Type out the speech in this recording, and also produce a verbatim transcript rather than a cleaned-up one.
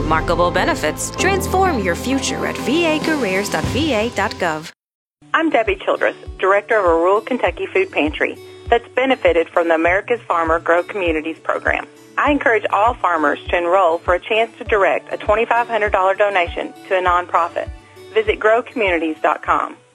remarkable benefits. Transform your future at v a careers dot v a dot gov. I'm Debbie Childress, director of a rural Kentucky food pantry that's benefited from the America's Farmer Grow Communities program. I encourage all farmers to enroll for a chance to direct a twenty-five hundred dollars donation to a nonprofit. Visit grow communities dot com.